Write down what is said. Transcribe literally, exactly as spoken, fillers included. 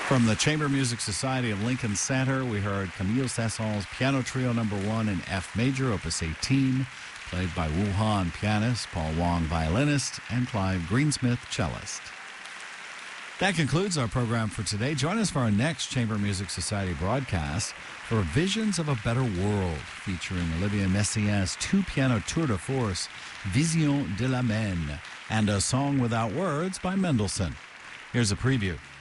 From the Chamber Music Society of Lincoln Center, we heard Camille Saint-Saëns' Piano Trio Number One in F Major, Opus eighteen, played by Wu Han, pianist, Paul Wong, violinist, and Clive Greensmith, cellist. That concludes our program for today. Join us for our next Chamber Music Society broadcast for Visions of a Better World, featuring Olivier Messiaen's two-piano tour de force, Vision de la Main, and A Song Without Words by Mendelssohn. Here's a preview.